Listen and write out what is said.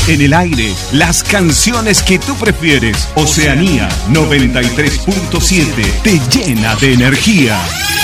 En el aire, las canciones que tú prefieres. Oceanía 93.7 te llena de energía.